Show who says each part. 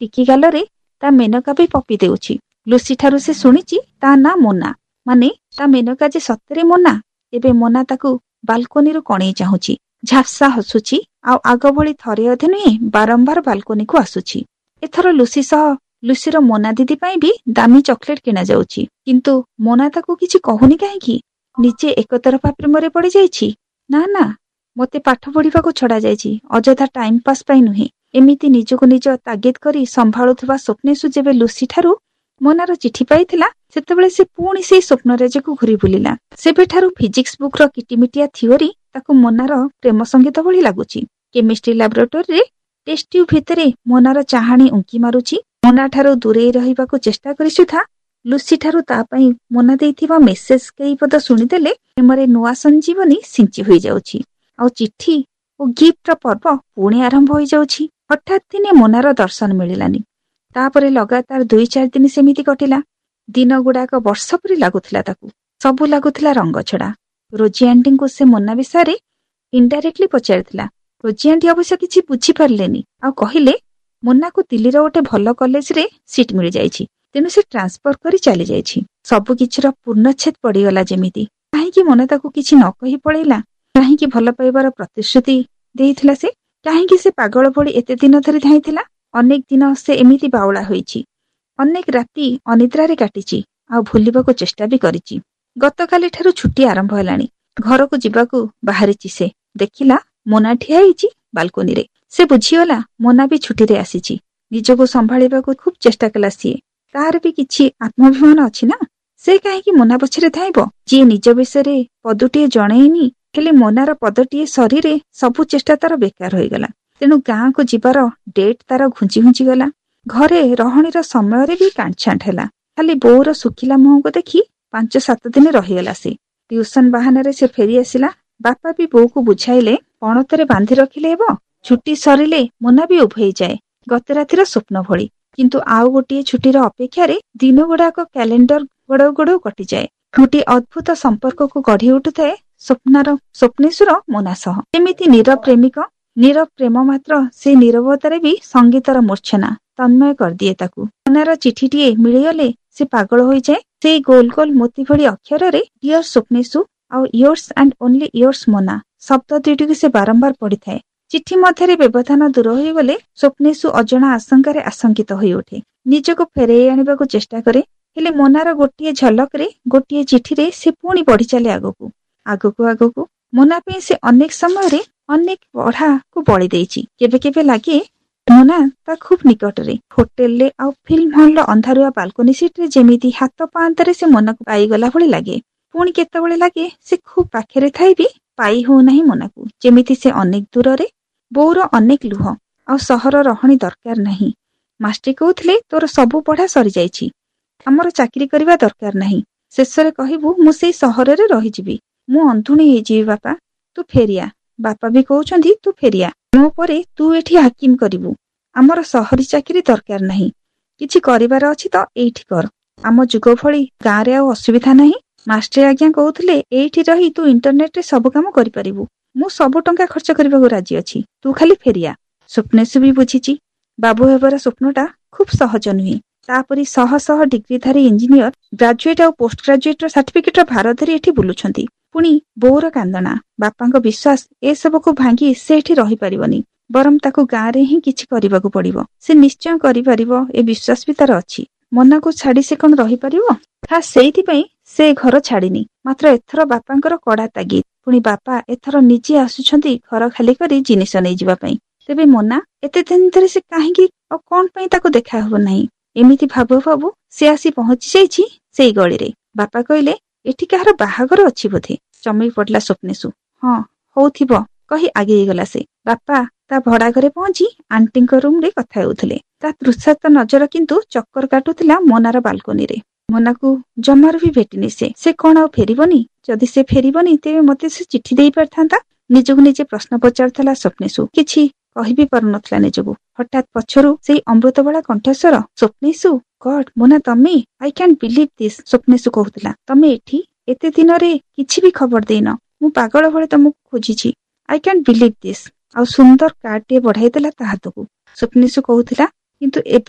Speaker 1: ଟିକି ଗାଲରେ ତା ମେନକା ବି ପପି ଦେଉଛି। ଲୁସି ଠାରୁ ସେ ଶୁଣିଛି ତା ନାଁ ମୋନା, ମାନେ ତା ମେନକା ଯେ ସତରେ ମୋନା। ଏବେ ମୋନା ତାକୁ ବାଲକୋନିରୁ କଣେଇ ଚାହୁଁଛି, ଝାପ୍ସା ହସୁଛି, ଆଉ ଆଗ ଭଳି ଥରେ ଅଧେ ନୁହେଁ ବାରମ୍ବାର ବାଲକୋନିକୁ ଆସୁଛି। ଏଥର ଲୁସିର ମୋନା ଦିଦି ପାଇଁ ବି ଦାମୀ ଚକୋଲେଟ କିଣା ଯାଉଛି। କିନ୍ତୁ ମୋନା ତାକୁ କିଛି କହୁନି କାହିଁକି? ନିଜେ ଏକତରଫା ପ୍ରେମରେ ପଡିଯାଇଛି? ନା ନା, ମୋତେ ପାଠ ପଢିବାକୁ ଛଡା ଯାଇଛି, ଅଯଥା ଟାଇମ ପାସ୍ ପାଇଁ ନୁହେଁ। ଏମିତି ନିଜକୁ ନିଜ ତାଗିଦ କରି ସମ୍ଭାଳୁଥିବା ସ୍ୱପ୍ନେଷୁ ଯେବେ ଲୁସି ଠାରୁ ମୋନାର ଚିଠି ପାଇଥିଲା, ସେତେବେଳେ ସେ ପୁଣି ସେଇ ସ୍ୱପ୍ନରାଜ୍ୟକୁ ଘୁରି ବୁଲିଲା। ସେବେଠାରୁ ଫିଜିକ୍ସ ବୁକ୍ର କିଟିମିଟିଆ ଥିଓରି ତାକୁ ମୋନାର ପ୍ରେମ ସଙ୍ଗୀତ ଭଳି ଲାଗୁଛି। କେମିଷ୍ଟ୍ରି ଲାବୋରେଟୋରୀରେ ଟେଷ୍ଟ ଟ୍ୟୁବ୍ ଭିତରେ ମୋନାର ଚାହାଣୀ ଉଙ୍କି ମାରୁଛି। ମୋନା ଠାରୁ ଦୂରେଇ ରହିବାକୁ ଚେଷ୍ଟା କରି ସୁଦ୍ଧା ଲୁସି ଠାରୁ ତା ପାଇଁ ମୋନା ଦେଇଥିବା ମେସେଜ କେଇପଦ ଶୁଣିଦେଲେ ପ୍ରେମରେ ନୂଆ ସଞ୍ଜୀବନୀ ସିଞ୍ଚି ହୋଇଯାଉଛି। ଆଉ ଚିଠି ଓ ଗିଫ୍ଟର ପର୍ବ ପୁଣି ଆରମ୍ଭ ହୋଇଯାଉଛି। ହଠାତ୍ ଦିନେ ମୋନାର ଦର୍ଶନ ମିଳିଲାନି। ତାପରେ ଲଗାତାର 2-4 ଦିନ ସେମିତି କଟିଲା। ଦିନ ଗୁଡାକ ବର୍ଷ ପରି ଲାଗୁଥିଲା ତାକୁ। ସବୁ ଲାଗୁଥିଲା ରଙ୍ଗ ଛଡା। ରୋଜି ଆଣ୍ଟିଙ୍କୁ ସେ ମୋନା ବିଷୟରେ ଇନଡାଇରେକ୍ଟଲି ପଚାରିଥିଲା। ରୋଜି ଆଣ୍ଟି ଅବଶ୍ୟ କିଛି ବୁଝିପାରିଲେନି, ଆଉ କହିଲେ ମୋନାକୁ ଦିଲ୍ଲୀର ଗୋଟେ ଭଲ କଲେଜରେ ସିଟ୍ ମିଳିଯାଇଛି, ତେଣୁ ସେ ଟ୍ରାନ୍ସଫର କରି ଚାଲି ଯାଇଛି। ସବୁ କିଛିର ପୂର୍ଣ୍ଣଚ୍ଛେଦ ପଡିଗଲା ଯେମିତି। କାହିଁକି ମୋନା ତାକୁ କିଛି ନ କହି ପଳେଇଲା? କାହିଁକି ଭଲ ପାଇବାର ପ୍ରତିଶ୍ରୁତି ଦେଇଥିଲା ସେ? କାହିଁକି ସେ ପାଗଳ ଭଳି ଏତେ ଦିନ ଧରି ଧାଇଁଥିଲା? ଅନେକ ଦିନ ସେ ଏମିତି ବାଉଳା ହୋଇଛି, ଅନେକ ରାତି ଅନିଦ୍ରାରେ କାଟିଛି, ଆଉ ଭୁଲିବାକୁ ଚେଷ୍ଟା ବି କରିଛି। ଗତକାଲି ଠାରୁ ଛୁଟି ଆରମ୍ଭ ହେଲାଣି। ଘରକୁ ଯିବାକୁ ବାହାରିଛି ସେ। ଦେଖିଲା ମୋନା ଠିଆ ହେଇଛି ବାଲକୋନିରେ। ସେ ବୁଝିଗଲା ମୋନା ବି ଛୁଟିରେ ଆସିଛି। ନିଜକୁ ସମ୍ଭାଳିବାକୁ ଖୁବ୍ ଚେଷ୍ଟା କଲା ସିଏ। ତାର ବି କିଛି ଆତ୍ମାଭିମାନ ଅଛି ନା। ସେ କାହିଁକି ମୋନା ପଛରେ ଧାଇଁବ, ଯିଏ ନିଜ ବିଷୟରେ ପଦଟିଏ ଜଣେଇନି। ହେଲେ ମୋନାର ପଦଟିଏ ସରିରେ ସବୁ ଚେଷ୍ଟା ତାର ବେକାର ହୋଇଗଲା। ତେଣୁ ଗାଁକୁ ଯିବାର ଡେଟ୍ ତାର ଘୁଞ୍ଚି ଗଲା। ଘରେ ରହଣୀର ସମୟରେ ବି କାଣ୍ଟଛାଣ୍ଟ ହେଲା। ଖାଲି ବୋଉର ଶୁଖିଲା ମୁହଁକୁ ଦେଖି 5-7 ଦିନ ରହିଗଲା ସେ। ଟ୍ୟୁସନ ବାହାନାରେ ସେ ଫେରି ଆସିଲା। ବାପା ବି ବୋଉକୁ ବୁଝାଇଲେ ପଣତରେ ବାନ୍ଧି ରଖିଲେ ହେବ, ଛୁଟି ସରିଲେ ମୋନା ବି ଉଭେଇଯାଏ, ଗତ ରାତିର ସ୍ୱପ୍ନ ଭଳି। କିନ୍ତୁ ଆଉ ଗୋଟିଏ ଛୁଟିର ଅପେକ୍ଷାରେ ଦିନ ଗୁଡାକ କ୍ୟାଲେଣ୍ଡର ଗୋଡଉ ଗୋଡଉ କଟିଯାଏ। ଗୋଟିଏ ଅଦ୍ଭୁତ ସମ୍ପର୍କକୁ ଗଢି ଉଠୁଥାଏ ସ୍ୱପ୍ନେଷୁର ମୋନା ସହ। ଏମିତି ନୀରବ ପ୍ରେମିକ, ନୀରବ ପ୍ରେମ, ମାତ୍ର ସେ ନୀରବତାରେ ବି ସଙ୍ଗୀତର ମୂର୍ଚ୍ଛନା ତନ୍ମୟ କରିଦିଏ ତାକୁ। ମୋନାର ଚିଠିଟିଏ ମିଳିଗଲେ ସେ ପାଗଳ ହୋଇଯାଏ। ସେଇ ଗୋଲ ଗୋଲ ମୋତି ଭଳି ଅକ୍ଷରରେ ଡିଅର ସ୍ୱପ୍ନେଷୁ ଆଉ yours and only yours Mona ଶବ୍ଦ ଦୁଇଟିକୁ ସେ ବାରମ୍ବାର ପଢିଥାଏ। ଚିଠି ମଧ୍ୟରେ ବ୍ୟବଧାନ ଦୂର ହୋଇଗଲେ ସ୍ୱପ୍ନେଷୁ ଅଜଣା ଆଶଙ୍କାରେ ଆଶଙ୍କିତ ହୋଇଉଠେ। ନିଜକୁ ଫେରେଇ ଆଣିବାକୁ ଚେଷ୍ଟା କରେ। ହେଲେ ମୋନାର ଗୋଟିଏ ଝଲକରେ, ଗୋଟିଏ ଚିଠିରେ ସେ ପୁଣି ବଢି ଚାଲେ ଆଗକୁ। ମୋନା ପାଇଁ ସେ ଅନେକ ସମୟରେ ଅନେକ ପଢାକୁ ବଳି ଦେଇଛି। କେବେ କେବେ ଲାଗେ ମୋନା ତା ଖୁବ୍ ନିକଟରେ, ହୋଟେଲରେ ଆଉ ଫିଲ୍ମ ହଲର ଅନ୍ଧାରୁଆ ବାଲକୋନି ସିଟରେ ଯେମିତି ହାତ ପାଆନ୍ତାରେ ସେ ମୋନାକୁ ପାଇଗଲା ଭଳି ଲାଗେ। ପୁଣି କେତେବେଳେ ଲାଗେ ସେ ଖୁବ୍ ପାଖରେ ଥାଇ ବି ପାଇ ହଉନାହିଁ ମୋନାକୁ, ଯେମିତି ସେ ଅନେକ ଦୂରରେ। ବୋଉର ଅନେକ ଲୁହ ଆଉ ସହର ରହଣୀ ଦରକାର ନାହିଁ। ମାଷ୍ଟ୍ରୀ କହୁଥିଲେ ତୋର ସବୁ ପଢା ସରିଯାଇଛି, ଆମର ଚାକିରି କରିବା ଦରକାର ନାହିଁ। ଶେଷରେ କହିବୁ ମୁଁ ସେଇ ସହରରେ ରହିଯିବି। ମୁଁ ଅନ୍ଧୁଣୀ ହେଇଯିବି ବାପା, ତୁ ଫେରିଆ। ବାପା ବି କହୁଛନ୍ତି ତୁ ଫେରିଆ। ମୋ ପରେ ତୁ ଏଠି ହାକିମ କରିବୁ। ଆମର ସହରୀ ଚାକିରି ଦରକାର ନାହିଁ। କିଛି କରିବାର ଅଛି ତ ଏଇଠି କର। ଆମ ଯୁଗ ଭଳି ଗାଁରେ ଆଉ ଅସୁବିଧା ନାହିଁ। ମାଷ୍ଟ୍ରେ ଆଜ୍ଞା କହୁଥିଲେ ଏଇଠି ରହି ତୁ ଇଣ୍ଟରନେଟରେ ସବୁ କାମ କରିପାରିବୁ। ମୁଁ ସବୁ ଟଙ୍କା ଖର୍ଚ୍ଚ କରିବାକୁ ରାଜି ଅଛି, ତୁ ଖାଲି ଫେରିଆ। ସ୍ୱପ୍ନେଷୁ ବି ବୁଝିଛି ବାବୁ ହେବାର ସ୍ୱପ୍ନଟା ଖୁବ୍ ସହଜ ନୁହେଁ। ତାପରି ଶହ ଶହ ଡିଗ୍ରୀଧାରୀ ଇଞ୍ଜିନିୟର, ଗ୍ରାଜୁଏଟ ଆଉ ପୋଷ୍ଟ ଗ୍ରାଜୁଏଟର ସାର୍ଟିଫିକେଟର ଭାର ଧରି ଏଠି ବୁଲୁଛନ୍ତି। ପୁଣି ବୋଉର କାନ୍ଦଣା, ବାପାଙ୍କ ବିଶ୍ୱାସ, ଏସବୁକୁ ଭାଙ୍ଗି ସେ ଏଠି ରହିପାରିବନି। ବରଂ ତାକୁ ଗାଁରେ ହିଁ କିଛି କରିବାକୁ ପଡିବ। ସେ ନିଶ୍ଚୟ କରିପାରିବ, ଏ ବିଶ୍ୱାସ ବି ତାର ଅଛି। ମୋନାକୁ ଛାଡି ସେ କଣ ରହିପାରିବ? ଖାସ୍ ସେଇଥିପାଇଁ ସେ ଘର ଛାଡିନି। ମାତ୍ର ଏଥର ବାପାଙ୍କର କଡା ତାଗିଦ। ପୁଣି ବାପା ଏଥର ନିଜେ ଆସୁଛନ୍ତି ଘର ଖାଲି କରି ଜିନିଷ ନେଇଯିବା ପାଇଁ। ତେବେ ମୋନା ଏତେ ଦିନ ଧରି ସେ କାହିଁକି ଆଉ କଣ ପାଇଁ ତାକୁ ଦେଖାହବ ନାହିଁ? ଏମିତି ଭାବୁ ଭାବୁ ସେ ଆସି ପହଞ୍ଚି ଯାଇଛି ସେଇ ଗଳିରେ। ବାପା କହିଲେ ଏଠି କାହାର ବାହାଘର ଅଛି ବୋଧେ। ଚମକି ପଡିଲା ସ୍ୱପ୍ନେଷୁ। ହଁ ହଉଥିବ କହି ଆଗେଇ ଗଲା ସେ। ବାପା ତା ଭଡା ଘରେ ପହଞ୍ଚି ଆଣ୍ଟିଙ୍କ ରୁମରେ କଥା ହେଉଥିଲେ। ତା ତୃଷାର୍ତ୍ତ ନଜର କିନ୍ତୁ ଚକ୍କର କାଟୁଥିଲା ମୋନାର ବାଲକୋନିରେ। ମୋନାକୁ ଜମାରୁ ବି ଭେଟିନି ସେ। ସେ କଣ ଆଉ ଫେରିବନି? ଯଦି ସେ ଫେରିବନି ତେବେ ମତେ ସେ ଚିଠି ଦେଇ ପାରିଥାନ୍ତା। ନିଜକୁ ନିଜେ ପ୍ରଶ୍ନ ପଚାରୁଥିଲା ସ୍ୱପ୍ନେଷୁ। କିଛି କହିବି ପାରୁନଥିଲା ନିଜକୁ। ହଠାତ୍ ପଛରୁ ସେଇ ଅମୃତବଳା କଣ୍ଠସ୍ୱର, ସ୍ୱପ୍ନେଷୁ, ଗଡ୍ ମୋନା ତମେ, ଆଇ କ୍ୟାଣ୍ଟ ବିଲିଭ୍ ଦିସ୍। ସ୍ୱପ୍ନେଷୁ କହୁଥିଲା, ତମେ ଏଠି ଏତେ ଦିନରେ କିଛି ବି ଖବର ଦେଇନ। ମୁଁ ପାଗଳ ଭଳି ତମକୁ ଖୋଜିଛି। I cantt believe this. ଆଉ ସୁନ୍ଦର କାର୍ଡଟିଏ ବଢାଇ ଦେଲା ତା ହାତକୁ। ସ୍ୱପ୍ନେଷୁ କହୁଥିଲା, କିନ୍ତୁ ଏବେ